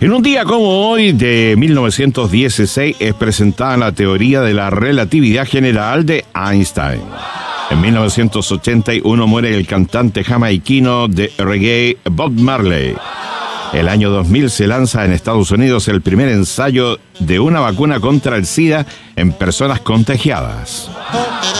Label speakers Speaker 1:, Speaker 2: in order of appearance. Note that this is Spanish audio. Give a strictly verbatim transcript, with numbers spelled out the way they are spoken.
Speaker 1: En un día como hoy de mil novecientos dieciséis es presentada la teoría de la relatividad general de Einstein. En mil novecientos ochenta y uno muere el cantante jamaiquino de reggae Bob Marley. El año dos mil se lanza en Estados Unidos el primer ensayo de una vacuna contra el SIDA en personas contagiadas.